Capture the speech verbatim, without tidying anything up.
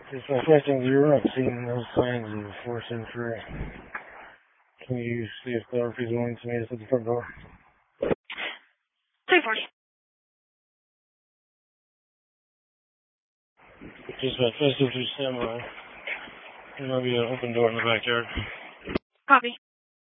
It's affecting you. We're not seeing those signs of force entry. Can you see if Clarky's willing to meet us at the front door? three forty. Just about festive to stand by. There might be an open door in the backyard. Copy.